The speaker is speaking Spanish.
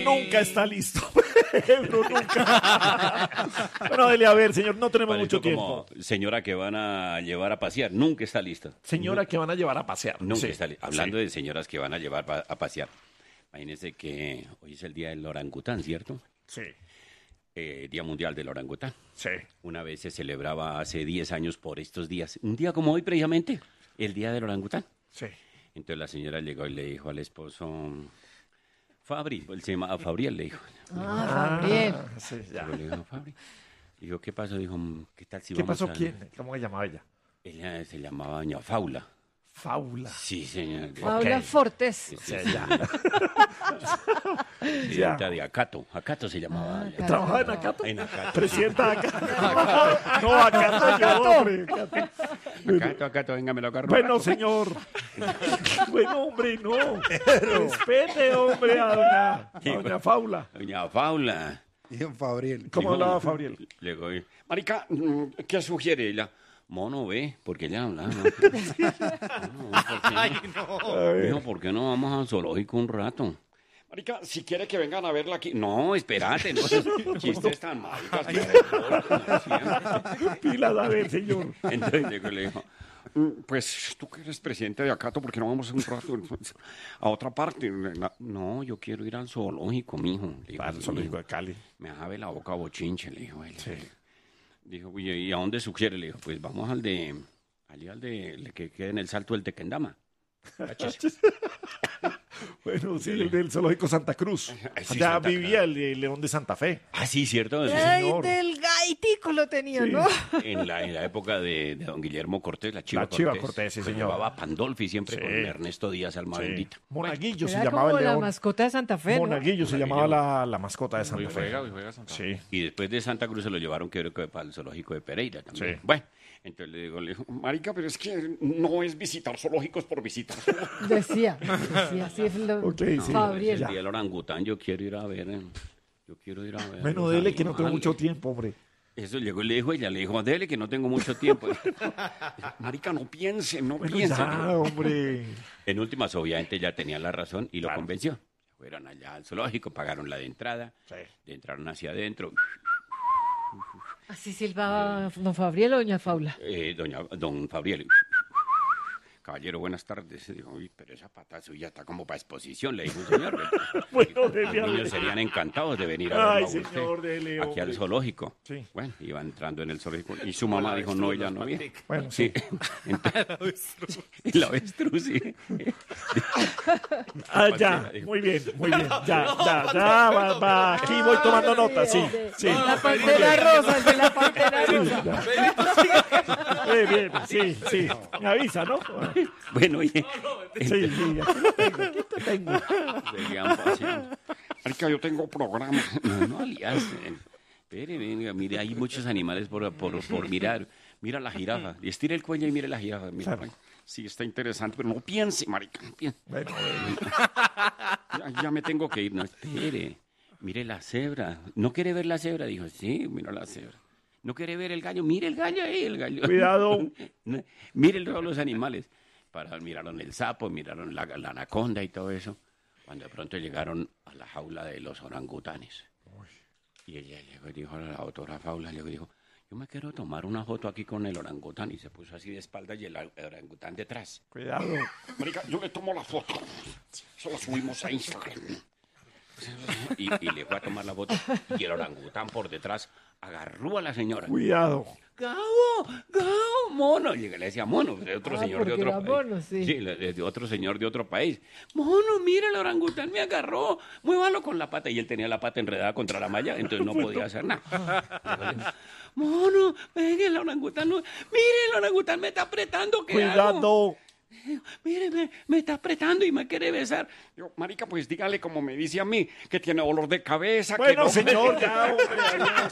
nunca está listo. Pedro nunca. Bueno, dele a ver, señor, no tenemos Pareció mucho tiempo. como señora que van a llevar a pasear, nunca está lista. Señora que van a llevar a pasear. Nunca Sí. está lista. Hablando de señoras que van a llevar a pasear. Imagínense que hoy es el día del orangután, ¿cierto? Sí, Día Mundial del Orangután. sí. Una vez se celebraba hace 10 años por estos días. Un día como hoy, precisamente, el Día del Orangután. Sí. Entonces la señora llegó y le dijo al esposo, Fabri, él se llamaba Fabriel, le dijo. Gabriel. Sí, ya. Le dijo, Fabri. Dijo, ¿qué pasó? Dijo, ¿qué tal si ¿Qué vamos pasó? a...? ¿Quién? ¿Cómo se llamaba ella? Ella se llamaba doña Faula. Faula. Sí, señor. Paula Ok. Fortes. Sí, ya. Presidenta de Acato. Acato se llamaba. ella. ¿Trabajaba en Acato? En Acato. Presidenta de Acato. No, Acato yo, hombre. Acato, venga, me lo agarro. Bueno, señor. Bueno, hombre, no. Respete, hombre, a doña Faula. Doña Faula. Dijo Fabriel. ¿Cómo Dijo, hablaba Fabriel? Le digo, marica, ¿qué sugiere? Ella, mono, ve, porque ella habla. ¿No? Dijo, ¿por qué no vamos al zoológico un rato? Marica, si quiere que vengan a verla aquí. No, espérate, no. Chistes tan maricas. Pilas, a ver, señor. Entonces le dijo, pues tú que eres presidente de Acato, ¿por qué no vamos un rato a otra parte? No, yo quiero ir al zoológico, mijo. Le digo, Al zoológico de Cali. me abre la boca bochinche, le dijo él. Dijo, oye, ¿y a dónde sugiere? Le dijo, pues vamos al de que quede en el Salto del Tequendama. Bueno, sí, el del zoológico Santa Cruz. Sí, Allá Santa vivía el de León de Santa Fe. Ah, sí, cierto. Sí, Ay, señor. del gaitico lo tenía, ¿no? en la época de don Guillermo Cortés, la Chiva La Chiva Cortés, sí, pues señor. llevaba Pandolfi siempre Sí. con Ernesto Díaz Alma Bendita. Monaguillo se Era llamaba como el la león. mascota de Santa Fe, ¿no? Monaguillo se llamaba la mascota de Santa Fe. Juega Santa. Sí. Y después de Santa Cruz se lo llevaron, creo que para el zoológico de Pereira también. Sí. Bueno, entonces le digo, marica, pero es que no es visitar zoológicos por visitar. Decía, así es lo Ok, sí. Fabriel. El día del orangután yo quiero ir a ver. Yo quiero ir a ver. Bueno, los dele que no tengo animales. mucho tiempo, hombre. Eso llegó y le dijo ella, le dijo, dele que no tengo mucho tiempo. Marica, no piense, no Bueno, piense. ya, hombre. En últimas, obviamente, ya tenía la razón y lo Claro. convenció. Fueron allá al zoológico, pagaron la de entrada, Sí. entraron hacia adentro. Así silbaba don Fabriel o doña Faula. Don Fabriel. Caballero, buenas tardes. Dijo, uy, pero esa pata suya está como para exposición, le dijo un señor. Bueno, dele a Los niños ver. serían encantados de venir a Ay, verlo a usted, señor, dele, aquí al hombre. zoológico. Sí. Bueno, iba entrando en el zoológico y su mamá dijo, no, ella no había. Bueno, Sí. El avestruz, sí. Ah, ya, muy bien, muy bien. Ya, va. Aquí voy tomando nota, sí, sí. La pantera rosa, el de la pantera rosa. Bien, sí. Me avisa, ¿no? Bueno, oye, Sí, aquí lo tengo. seguían paseando. Marica, yo tengo programa. No, alias. Espere, venga, mire, hay muchos animales por mirar. Mira la jirafa. Y estira el cuello y mire la jirafa. Mira, Claro. sí, está interesante, pero no piense, marica, no piense. Bueno, Ya me tengo que ir. No, espere. Mire la cebra. ¿No quiere ver la cebra? Dijo, sí, mira la cebra. ¿No quiere ver el gallo? Mire el gallo ahí, el gallo. cuidado. Mire todos los animales. Miraron el sapo, miraron la anaconda y todo eso. Cuando de pronto llegaron a la jaula de los orangutanes. Y ella llegó y dijo a la doctora Faula, le dijo, yo me quiero tomar una foto aquí con el orangután. Y se puso así de espaldas y el orangután detrás. Cuidado. Marica, yo le tomo la foto. Eso lo subimos a Instagram. Y le fue a tomar la foto. Y el orangután por detrás agarró a la señora. Cuidado. Gabo, mono. Y le decía mono, de otro señor de porque otro era país. mono, sí. De otro señor de otro país. Mono, mira, el orangután me agarró. Muévalo con la pata. Y él tenía la pata enredada contra la malla, entonces no podía hacer nada. Mono, venga, el orangután. Mire, el orangután me está apretando. ¿Qué hago? Cuidado. Mire, me está apretando y me quiere besar. Yo, marica, pues dígale como me dice a mí, que tiene dolor de cabeza. que Bueno, no... señor, ya, hombre. Adiós.